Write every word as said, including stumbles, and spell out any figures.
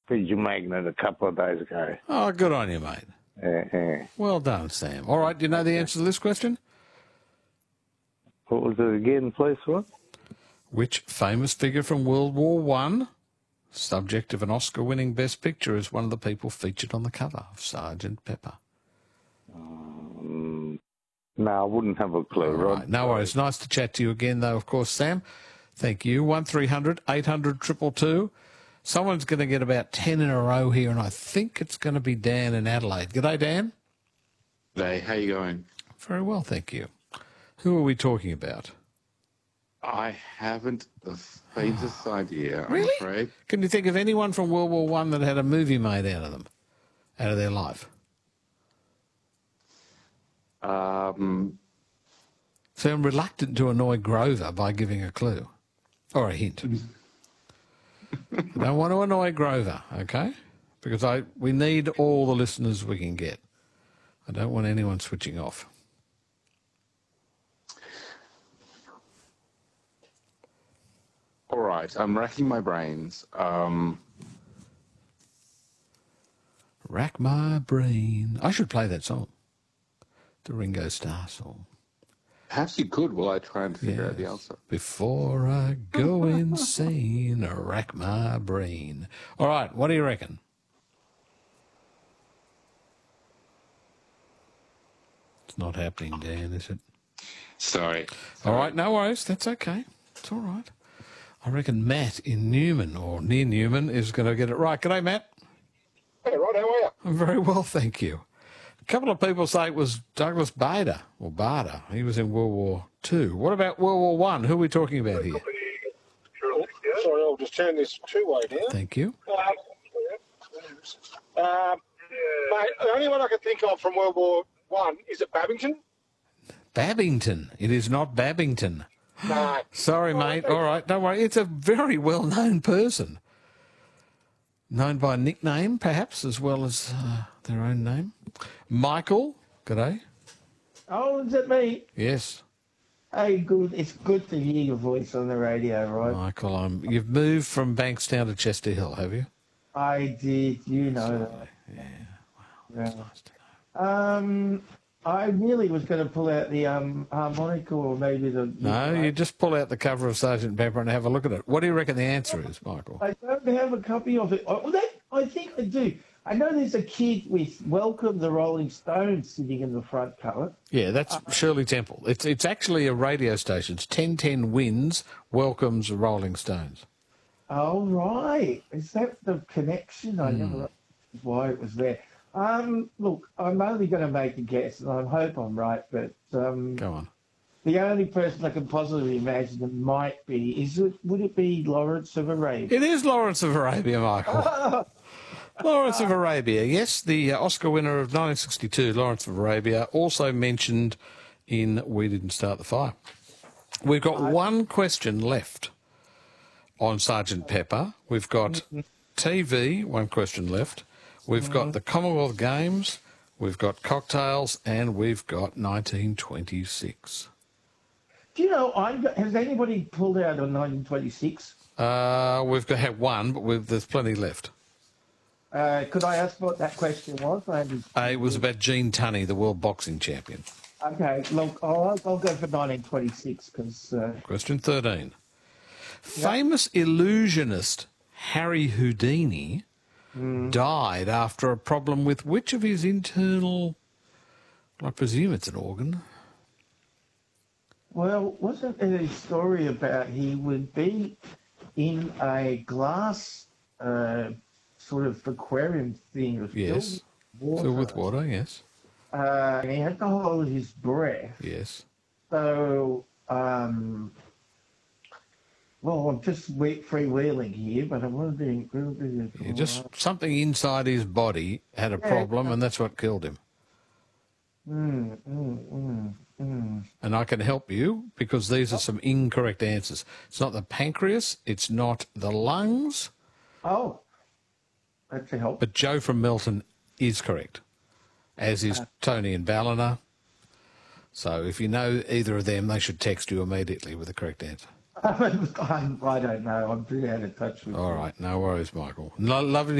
Fiji magnet a couple of days ago. Oh, good on you, mate. Yeah, yeah. Well done, Sam. All right, do you know the answer to this question? What was it again, please? What? Which famous figure from World War One, subject of an Oscar-winning Best Picture, is one of the people featured on the cover of Sergeant Pepper? Um, no, I wouldn't have a clue, All Rod. right, no worries. Nice to chat to you again, though, of course, Sam. Thank you. one three hundred eight hundred two two two. Someone's going to get about ten in a row here, and I think it's going to be Dan in Adelaide. G'day, Dan. G'day, how you going? Very well, thank you. Who are we talking about? I haven't the faintest idea, I'm Really? afraid. Can you think of anyone from World War One that had a movie made out of them, out of their life? Um, So I'm reluctant to annoy Grover by giving a clue or a hint. I don't want to annoy Grover, okay? Because I we need all the listeners we can get. I don't want anyone switching off. all right, I'm racking my brains. Um, Rack my brain. I should play that song. The Ringo Starr song. perhaps you could while I try and figure out the Yes. answer. Before I go insane, rack my brain. All right, what do you reckon? It's not happening, Dan, is it? Sorry. All right, no worries. That's okay. It's all right. I reckon Matt in Newman, or near Newman, is going to get it right. G'day, Matt. Hey, Rod, how are you? I'm very well, thank you. A couple of people say it was Douglas Bader, or Bader. He was in World War Two. What about World War One? Who are we talking about here? Oh, sorry, I'll just turn this two-way down. Thank you. Uh, uh, mate, the only one I can think of from World War One is it Babington? Babington. It is not Babington. No. Sorry, mate. All right, don't worry. It's a very well-known person. Known by a nickname, perhaps, as well as uh, their own name. Michael, g'day. Oh, is it me? Yes, Hey, good. It's good to hear your voice on the radio, right? Michael. Um, you've moved from Bankstown to Chester Hill, have you? I did. You know that. Yeah, Yeah. nice to know. Um, I really was going to pull out the um harmonica or maybe the. No, you just pull out the cover of Sergeant Pepper and have a look at it. What do you reckon the answer is, Michael? I don't have a copy of it. Oh, well, that, I think I do. I know there's a kid with "Welcome the Rolling Stones" sitting in the front cover. Yeah, that's Shirley Temple. It's it's actually a radio station. It's ten ten Wins welcomes the Rolling Stones. Oh, right. Is that the connection? I Hmm. never realised why it was there. Um, look, I'm only going to make a guess, and I hope I'm right, but um, Go on. the only person I can possibly imagine it might be is it. Would it be Lawrence of Arabia? It is Lawrence of Arabia, Michael. Lawrence of Arabia, yes, the uh, Oscar winner of nineteen sixty-two, Lawrence of Arabia, also mentioned in We Didn't Start the Fire. We've got one question left on Sergeant Pepper. We've got T V, one question left. We've got the Commonwealth Games, we've got cocktails, and we've got nineteen twenty-six. Do you know? I'm, has anybody pulled out on nineteen twenty-six? Uh, we've got had one, but we've, there's plenty left. Uh, could I ask what that question was? I just- Uh, it was about Gene Tunney, the world boxing champion. Okay, look, I'll, I'll go for nineteen twenty-six because. Uh, Question thirteen. Famous illusionist Harry Houdini died after a problem with which of his internal, I presume it's an organ. Well, wasn't there a story about he would be in a glass uh, sort of aquarium thing? Filled Yes. with water, Filled with water, yes. Uh, and he had to hold his breath. Yes. So, um, well, I'm just we- freewheeling here, but I'm wondering. wondering Yeah, just something inside his body had a problem, and that's what killed him. Mm, mm, mm, mm. And I can help you because these are some incorrect answers. It's not the pancreas, it's not the lungs, Oh, that's a help. but Joe from Melton is correct, as is Tony and Ballina. So if you know either of them, they should text you immediately with the correct answer. I'm, I don't know. I'm pretty out of touch with All you. right, no worries, Michael. Lo- lovely to